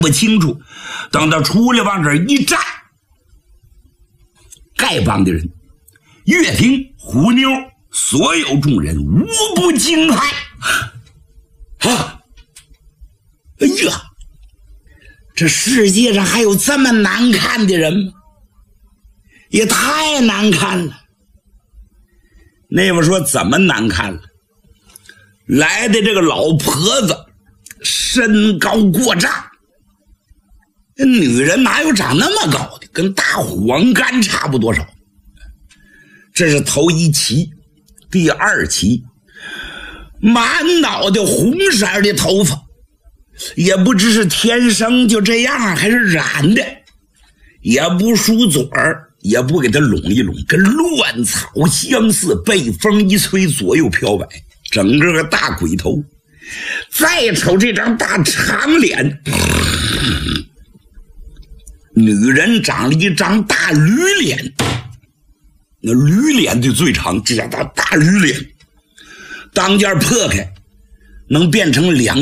不清楚。等他出来往这一站，丐帮的人、乐亭、虎妞所有众人无不惊骇。哎呀，这世界上还有这么难看的人吗？也太难看了。那边说怎么难看了？来的这个老婆子身高过丈，女人哪有长那么高的，跟大黄杆差不多少。这是头一期。第二期，满脑袋红色的头发，也不知是天生就这样还是染的，也不梳嘴儿，也不给他拢一拢，跟乱草相似，被风一吹左右飘摆，整个大鬼头。再瞅这张大长脸，女人长了一张大驴脸，那驴脸就最长，这张大驴脸当间破开能变成两